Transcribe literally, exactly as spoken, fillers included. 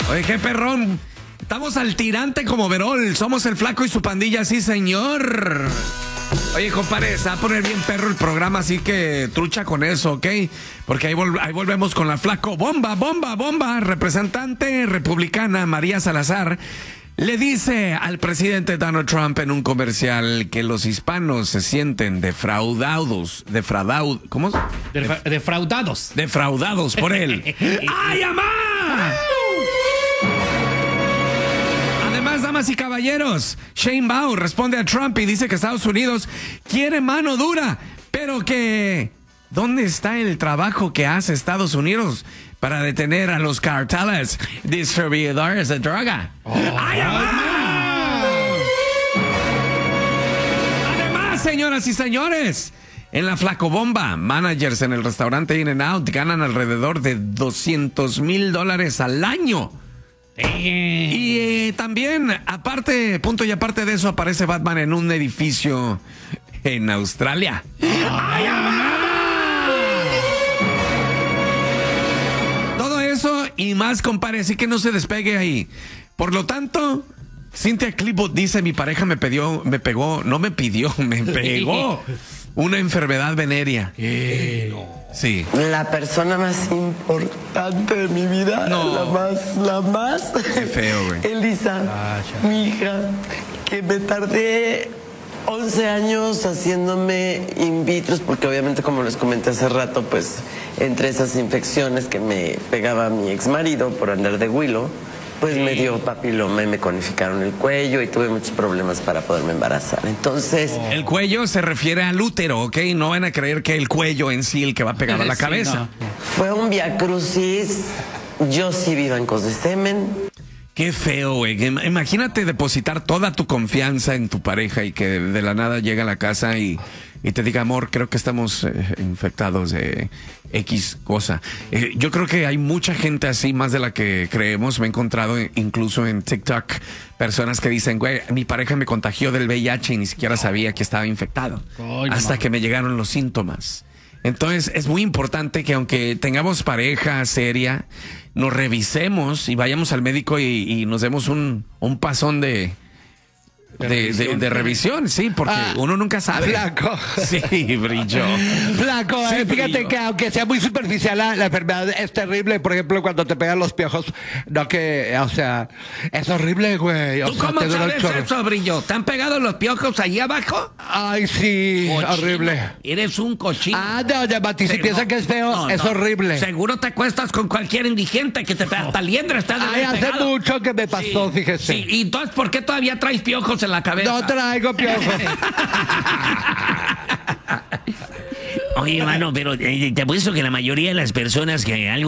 Oye, qué perrón. Estamos al tirante como Verol. Somos el Flaco y su pandilla, sí, señor. Oye, compadre, se va a poner bien perro el programa, así que trucha con eso, ¿ok? Porque ahí, vol ahí volvemos con la Flaco. Bomba, bomba, bomba. Representante republicana María Salazar le dice al presidente Donald Trump en un comercial que los hispanos se sienten defraudados, defraudados, ¿cómo? Defra defraudados. Defraudados por él. ¡Ay, amá! Además, damas y caballeros, Shane Baum responde a Trump y dice que Estados Unidos quiere mano dura, pero que ¿dónde está el trabajo que hace Estados Unidos para detener a los carteles distribuidores de droga? Oh, ¡ay, amá! Además, señoras y señores, en la Flacobomba, managers en el restaurante In-N-Out ganan alrededor de doscientos mil dólares al año. Y eh, también, aparte, punto y aparte de eso, aparece Batman en un edificio en Australia. ¡Ay, todo eso y más, compadre, así que no se despegue ahí. Por lo tanto, Cynthia Clipwood dice: mi pareja me pidió, me pegó, no me pidió, me pegó una enfermedad venérea. Eh, no. Sí. La persona más importante de mi vida. No. La más, la más. Qué feo, güey. Elisa, Ah, mi hija, que me tardé once años haciéndome in vitro, porque obviamente, como les comenté hace rato, pues entre esas infecciones que me pegaba mi ex marido por andar de huilo, pues sí, me dio papiloma y me conificaron el cuello y tuve muchos problemas para poderme embarazar. Entonces... Oh. El cuello se refiere al útero, ¿ok? No van a creer que el cuello en sí el que va pegado a la Sí, cabeza. no. Fue un viacrucis. Yo sí vi bancos de semen. Qué feo, güey. Imagínate depositar toda tu confianza en tu pareja y que de la nada llega a la casa y, y te diga: amor, creo que estamos eh, infectados de X cosa. Eh, yo creo que hay mucha gente así, más de la que creemos. Me he encontrado incluso en TikTok personas que dicen: güey, mi pareja me contagió del V I H y ni siquiera sabía que estaba infectado. Ay, hasta no. que me llegaron los síntomas. Entonces es muy importante que aunque tengamos pareja seria, nos revisemos y vayamos al médico y, y nos demos un, un pasón de, de, de, revisión. de, de revisión, sí, porque ah, uno nunca sabe. Flaco. Sí, brillo. Flaco, Sí, eh, fíjate brillo. que aunque sea muy superficial, la, la enfermedad es terrible. Por ejemplo, cuando te pegan los piojos, no que, o sea, es horrible, güey. ¿Tú cómo sabes eso, brillo? ¿Te han pegado los piojos allí abajo? Ay, sí, Cochino. Horrible. Eres un cochino. Ah, no, ya, Mati, si Pero piensan no, que es feo, no, es no. horrible. Seguro te acuestas con cualquier indigente que te pega. Hasta liendre está de Ay, haber hace pegado. mucho que me pasó, Sí, fíjese. Sí, y entonces, ¿por qué todavía traes piojos en la cabeza? No traigo piojos. Oye, mano, pero eh, te apuesto que la mayoría de las personas que algo